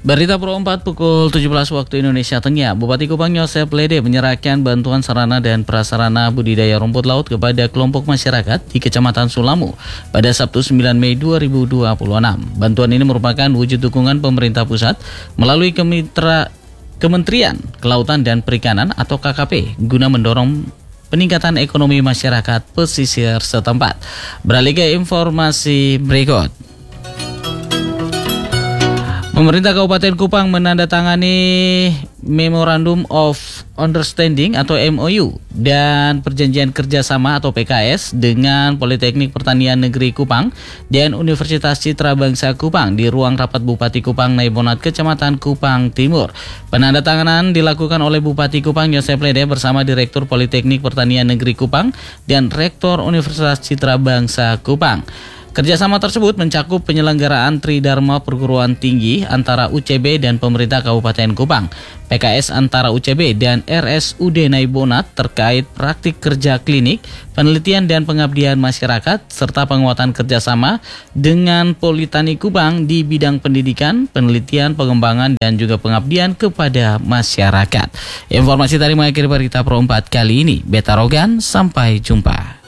Berita Pro 4 pukul 17 waktu Indonesia Tengah. Bupati Kupang Yosef Lede menyerahkan bantuan sarana dan prasarana budidaya rumput laut kepada kelompok masyarakat di Kecamatan Sulamu pada Sabtu 9 Mei 2026. Bantuan ini merupakan wujud dukungan pemerintah pusat melalui Kementerian Kelautan dan Perikanan atau KKP guna mendorong peningkatan ekonomi masyarakat pesisir setempat. Beralih ke informasi berikut. Pemerintah Kabupaten Kupang menandatangani Memorandum of Understanding atau MOU dan Perjanjian Kerjasama atau PKS dengan Politeknik Pertanian Negeri Kupang dan Universitas Citra Bangsa Kupang di ruang rapat Bupati Kupang Naibonat Kecamatan Kupang Timur. Penandatanganan dilakukan oleh Bupati Kupang Yosef Lede bersama Direktur Politeknik Pertanian Negeri Kupang dan Rektor Universitas Citra Bangsa Kupang. Kerjasama tersebut mencakup penyelenggaraan Tridharma Perguruan Tinggi antara UCB dan pemerintah Kabupaten Kupang, PKS antara UCB dan RSUD Naibonat terkait praktik kerja klinik, penelitian dan pengabdian masyarakat, serta penguatan kerjasama dengan Politeknik Kupang di bidang pendidikan, penelitian, pengembangan, dan juga pengabdian kepada masyarakat. Informasi tadi mengakhiri berita Pro 4 kali ini. Beta Rogan, sampai jumpa.